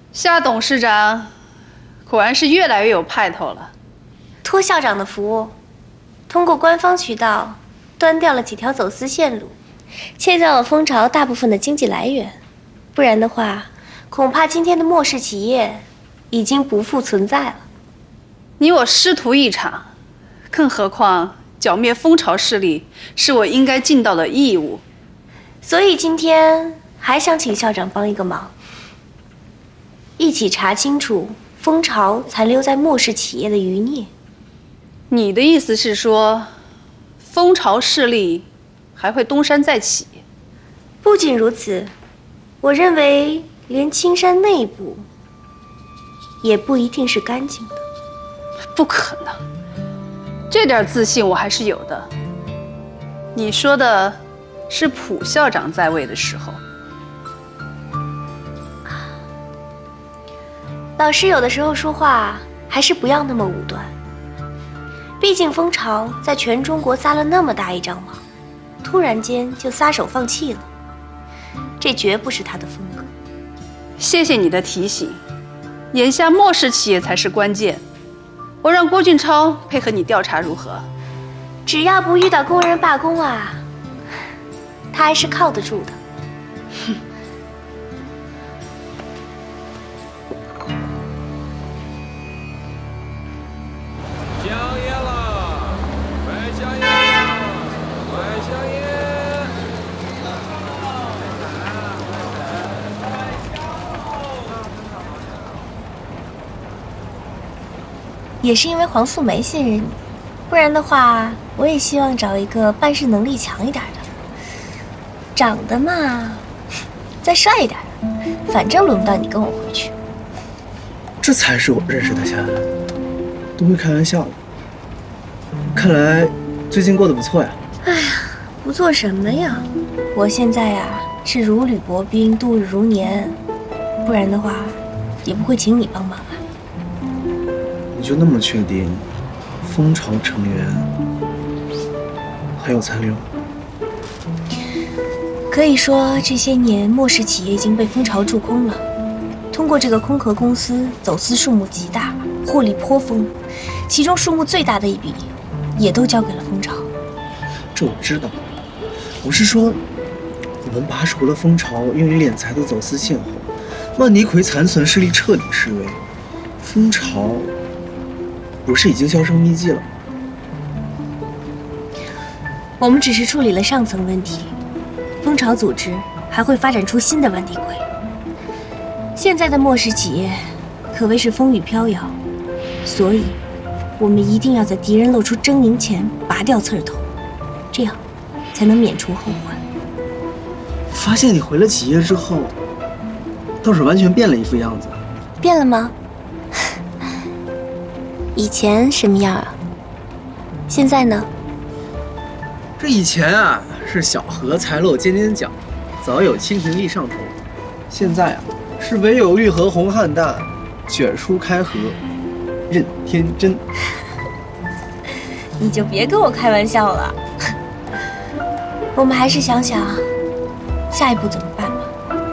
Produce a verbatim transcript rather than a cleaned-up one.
夏董事长果然是越来越有派头了。 托校长的福，通过官方渠道端掉了几条走私线路，切掉了蜂巢大部分的经济来源。不然的话，恐怕今天的末世企业已经不复存在了。 你我师徒一场，更何况剿灭蜂巢势力是我应该尽到的义务。 所以今天还想请校长帮一个忙，一起查清楚蜂巢残留在末世企业的余孽。 你的意思是说，蜂巢势力还会东山再起？ 不仅如此，我认为连青山内部也不一定是干净的。 不可能，这点自信我还是有的。你说的是普校长在位的时候。 老师有的时候说话还是不要那么武断。毕竟蜂巢在全中国撒了那么大一张网，突然间就撒手放弃了，这绝不是他的风格。 谢谢你的提醒，眼下末世企业才是关键。我让郭俊超配合你调查如何？ 只要不遇到工人罢工啊，他还是靠得住的。 哼。 香烟了，买香烟了，买香烟。 也是因为黄素梅信任你，不然的话，我也希望找一个办事能力强一点的。长得嘛，再帅一点的，反正轮不到你跟我回去。 这才是我认识的夏兰，都会开玩笑的。看来最近过得不错呀。 哎呀，不做什么呀？我现在呀是如履薄冰，度日如年，不然的话，也不会请你帮忙啊。 你就那么确定，蜂巢成员还有残留？ 可以说，这些年末世企业已经被蜂巢蛀空了。通过这个空壳公司，走私数目极大，获利颇丰，其中数目最大的一笔，也都交给了蜂巢。 这我知道，我是说，我们拔除了蜂巢用于敛财的走私线后，万尼奎残存势力彻底式微，蜂巢不是已经销声匿迹了？ 我们只是处理了上层问题，蜂巢组织还会发展出新的万尼奎。现在的末世企业可谓是风雨飘摇，所以我们一定要在敌人露出狰狞前拔掉刺儿头，这样才能免除后患。 发现你回了企业之后，倒是完全变了一副样子。 变了吗？以前什么样啊？现在呢？ 这以前啊是小荷才露尖尖角，早有蜻蜓立上头，现在啊是唯有玉荷红菡萏，卷舒开合，任天真。 你就别跟我开玩笑了。我们还是想想下一步怎么